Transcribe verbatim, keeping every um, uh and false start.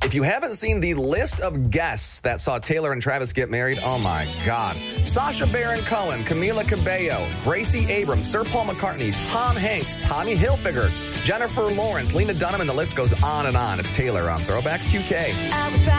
If you haven't seen the list of guests that saw Taylor and Travis get married, oh my God. Sacha Baron Cohen, Camila Cabello, Gracie Abrams, Sir Paul McCartney, Tom Hanks, Tommy Hilfiger, Jennifer Lawrence, Lena Dunham, and the list goes on and on. It's Taylor on Throwback two K.